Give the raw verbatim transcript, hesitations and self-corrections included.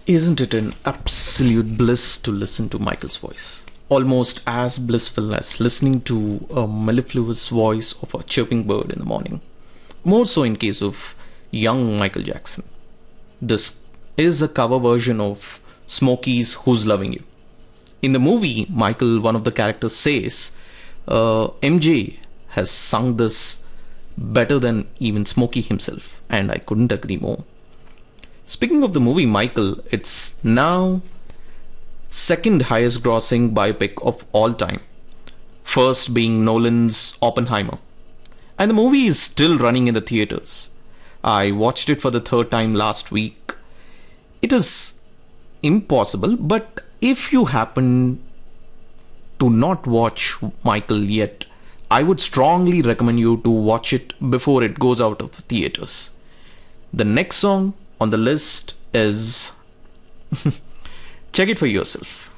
Isn't it an absolute bliss to listen to Michael's voice? Almost as blissful as listening to a mellifluous voice of a chirping bird in the morning. More so in case of young Michael Jackson. This is a cover version of Smokey's Who's Loving You. In the movie, Michael, one of the characters, says uh, M J has sung this better than even Smokey himself, and I couldn't agree more. Speaking of the movie Michael, it's now second highest grossing biopic of all time. First being Nolan's Oppenheimer. And the movie is still running in the theaters. I watched it for the third time last week. It is impossible, but if you happen to not watch Michael yet, I would strongly recommend you to watch it before it goes out of the theaters. The next song on the list is check it for yourself.